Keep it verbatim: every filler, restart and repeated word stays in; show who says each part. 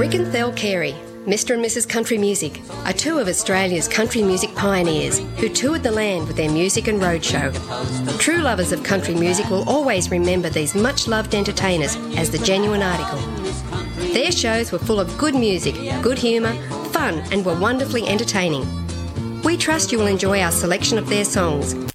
Speaker 1: Rick and Thel Carey, Mister and Missus Country Music, are two of Australia's country music pioneers who toured the land with their music and roadshow. True lovers of country music will always remember these much-loved entertainers as the Genuine Article. Their shows were full of good music, good humour, fun, and were wonderfully entertaining. We trust you will enjoy our selection of their songs,